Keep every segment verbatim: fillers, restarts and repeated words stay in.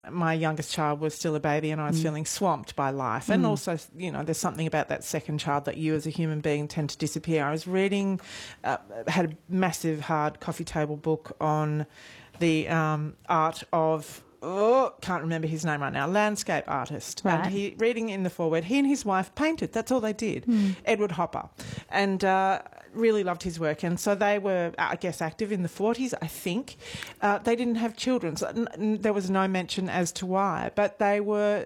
my youngest child was still a baby and I was mm. feeling swamped by life. And mm. also, you know, there's something about that second child that you as a human being tend to disappear. I was reading, uh, had a massive hard coffee table book on the um, art of, oh, can't remember his name right now, landscape artist. Right. And he, reading in the foreword, he and his wife painted. That's all they did. Mm. Edward Hopper. And uh, really loved his work. And so they were, I guess, active in the forties, I think. Uh, they didn't have children. So n- n- there was no mention as to why. But they were...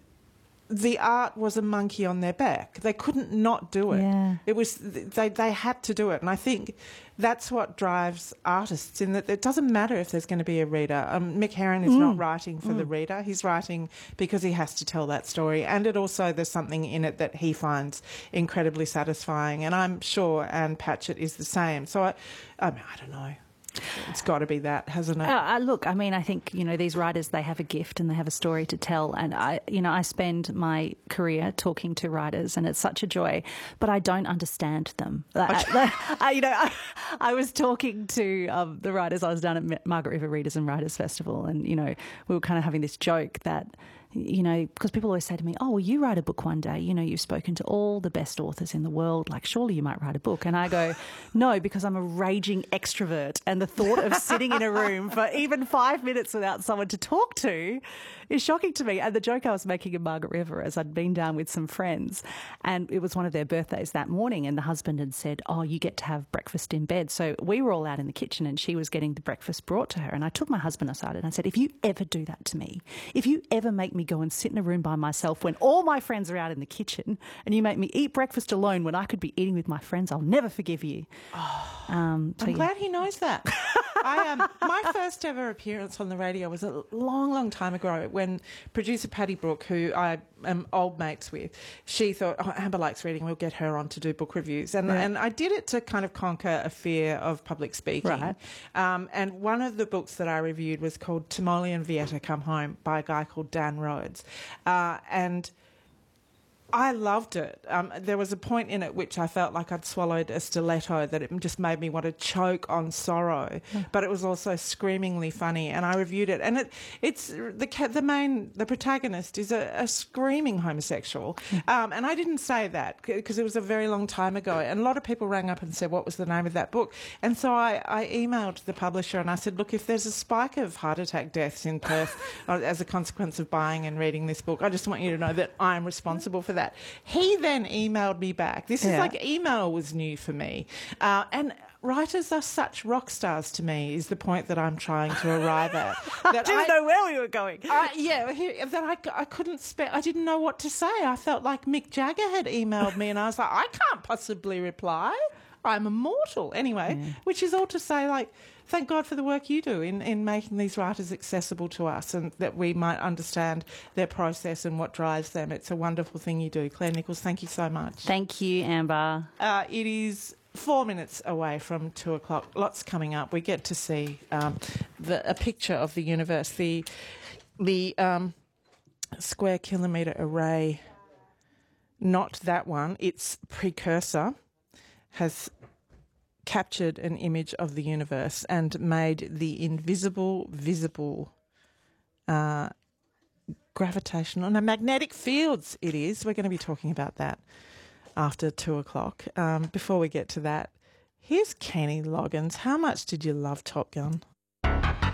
The art was a monkey on their back. They couldn't not do it. Yeah. It was they they had to do it, and I think that's what drives artists. In that it doesn't matter if there's going to be a reader. Um, Mick Herron is mm. not writing for mm. the reader. He's writing because he has to tell that story, and it also there's something in it that he finds incredibly satisfying. And I'm sure Anne Patchett is the same. So I, I, mean, I don't know. It's got to be that, hasn't it? Uh, look, I mean, I think, you know, these writers, they have a gift and they have a story to tell. And, I, you know, I spend my career talking to writers and it's such a joy, but I don't understand them. Like, I, I, you know, I, I was talking to um, the writers. I was down at Margaret River Readers and Writers Festival and, you know, we were kind of having this joke that, you know, because people always say to me, oh, well, you write a book one day. You know, you've spoken to all the best authors in the world. Like, surely you might write a book. And I go, no, because I'm a raging extrovert. And the thought of sitting in a room for even five minutes without someone to talk to is shocking to me. And the joke I was making in Margaret River is I'd been down with some friends and it was one of their birthdays that morning and the husband had said, oh, you get to have breakfast in bed. So we were all out in the kitchen and she was getting the breakfast brought to her. And I took my husband aside and I said, if you ever do that to me, if you ever make me go and sit in a room by myself when all my friends are out in the kitchen and you make me eat breakfast alone when I could be eating with my friends, I'll never forgive you. Oh, um, so I'm yeah. glad he knows that. I um, my first ever appearance on the radio was a long, long time ago when producer Patty Brooke, who I am old mates with, she thought, oh, Amber likes reading, we'll get her on to do book reviews. And, right. and I did it to kind of conquer a fear of public speaking. Right. Um, and one of the books that I reviewed was called Tamoli and Vieta Come Home by a guy called Dan Rhodes. Uh, and I loved it. Um, there was a point in it which I felt like I'd swallowed a stiletto, that it just made me want to choke on sorrow. Mm. But it was also screamingly funny, and I reviewed it. And it, it's the the main the protagonist is a, a screaming homosexual. Mm. Um, and I didn't say that because it was a very long time ago. And a lot of people rang up and said, "What was the name of that book?" And so I, I emailed the publisher and I said, "Look, if there's a spike of heart attack deaths in Perth as a consequence of buying and reading this book, I just want you to know that I'm responsible for that." That. He then emailed me back. This is yeah. like email was new for me. Uh, and writers are such rock stars to me is the point that I'm trying to arrive at. That I didn't I, know where we were going. Uh, yeah, he, that I, I couldn't spe- I didn't know what to say. I felt like Mick Jagger had emailed me and I was like, I can't possibly reply. I'm immortal. Anyway, yeah. which is all to say, like, thank God for the work you do in, in making these writers accessible to us and that we might understand their process and what drives them. It's a wonderful thing you do. Claire Nichols, thank you so much. Thank you, Amber. Uh, it is four minutes away from two o'clock. Lots coming up. We get to see um, the, a picture of the universe, the, the um, square kilometre array, not that one, its precursor, has captured an image of the universe and made the invisible visible. Uh, gravitational, no, magnetic fields it is. We're going to be talking about that after two o'clock. Um, before we get to that, here's Kenny Loggins. How much did you love Top Gun?